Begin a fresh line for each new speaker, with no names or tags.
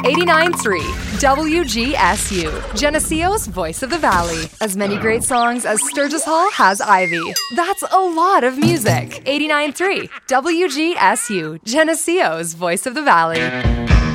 89.3 WGSU, Geneseo's Voice of the Valley. As many great songs as Sturgis Hall has Ivy. That's a lot of music. 89.3 WGSU, Geneseo's Voice of the Valley.